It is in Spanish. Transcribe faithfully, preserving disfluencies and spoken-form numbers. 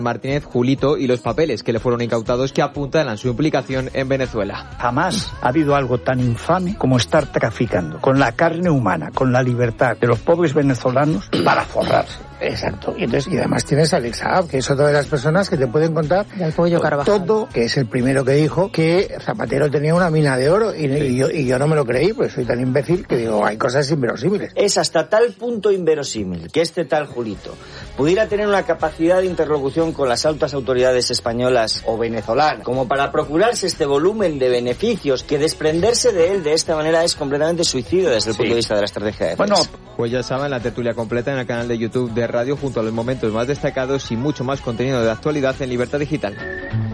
Martínez, Julito y los papeles que le fueron incautados que apuntan a su implicación en Venezuela. Jamás ha habido algo tan infame como estar traficando con la carne humana, con la libertad de los pobres venezolanos para forrarse. Exacto. Y, entonces, y además tienes a Alex Saab, que es otra de las personas que te pueden contar todo, que es el primero que dijo que Zapatero tenía una mina de oro y, y, yo, y yo no me lo creí, pues soy tan imbécil que digo, hay cosas inverosímiles. Es hasta tal punto inverosímil que este tal Julito pudiera tener una capacidad de interlocución con las altas autoridades españolas o venezolanas como para procurarse este volumen de beneficios, que desprenderse de él de esta manera es completamente suicidio desde el sí. punto de vista de la estrategia de defensa. Bueno, pues ya saben, la tertulia completa en el canal de YouTube de Radio, junto a los momentos más destacados y mucho más contenido de actualidad en Libertad Digital.